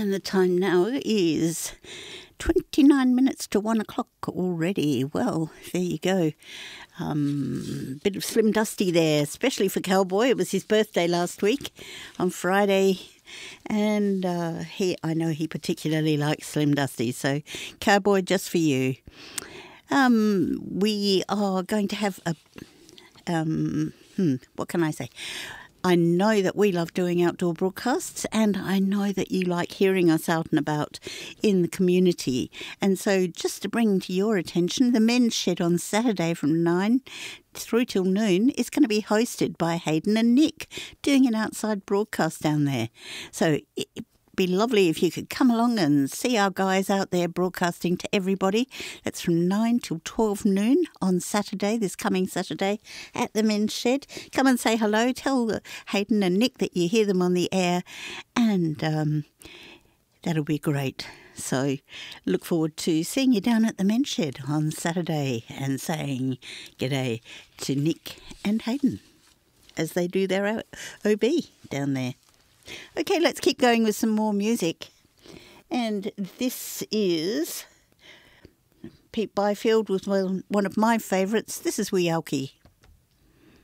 And the time now is 29 minutes to 1 o'clock already. Well, there you go. Bit of Slim Dusty there, especially for Cowboy. It was his birthday last week on Friday. And I know he particularly likes Slim Dusty. So, Cowboy, just for you. We are going to have a... what can I say? I know that we love doing outdoor broadcasts, and I know that you like hearing us out and about in the community. And so just to bring to your attention, the Men's Shed on Saturday from 9 through till noon is going to be hosted by Hayden and Nick, doing an outside broadcast down there. So it'd be lovely if you could come along and see our guys out there broadcasting to everybody. That's from 9 till 12 noon on Saturday, this coming Saturday, at the Men's Shed. Come and say hello. Tell Hayden and Nick that you hear them on the air, and that'll be great. So look forward to seeing you down at the Men's Shed on Saturday and saying g'day to Nick and Hayden as they do their OB down there. Okay, let's keep going with some more music. And this is Pete Byfield, was one of my favourites. This is Wee Alkie.